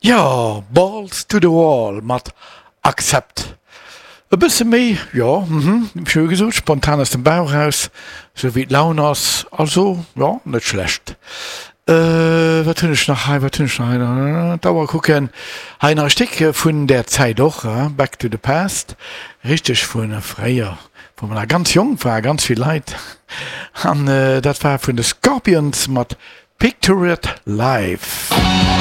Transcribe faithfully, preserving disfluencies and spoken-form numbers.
Ja, Balls to the Wall mat Accept. E bësse méi, ja, mhm, schön gesot, spontan aus dem Bauch raus, so wie Laune ass, also, ja, net schlecht. Äh, wat hunn ich noch, wat hunn ich noch, äh, Dauer gucken, einer Stick vun der Zeit doch, äh, Back to the Past, richtig vun äh, Freier, wo man ganz jung war, ganz viel Leid. Und äh, dat war vun de Scorpions mat Picture It Live.